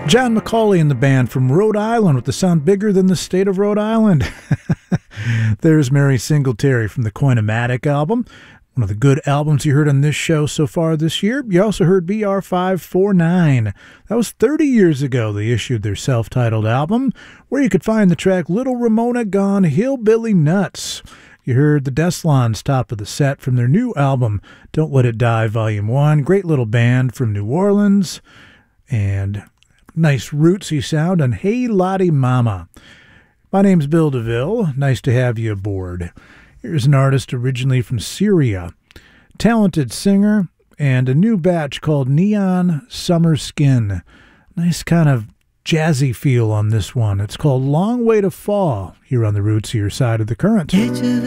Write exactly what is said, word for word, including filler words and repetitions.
John McCauley and the band from Rhode Island with the sound bigger than the state of Rhode Island. There's Mary Singletary from the Coinomatic album, one of the good albums you heard on this show so far this year. You also heard B R five forty-nine. That was thirty years ago they issued their self-titled album, where you could find the track Little Ramona Gone Hillbilly Nuts. You heard the Deslons top of the set from their new album, Don't Let It Die Volume one. Great little band from New Orleans, and nice rootsy sound on Hey Lottie Mama. My name's Bill DeVille. Nice to have you aboard. Here's an artist originally from Syria, talented singer, and a new batch called Neon Summer Skin. Nice kind of jazzy feel on this one. It's called Long Way to Fall here on the Rootsier Side of the Current.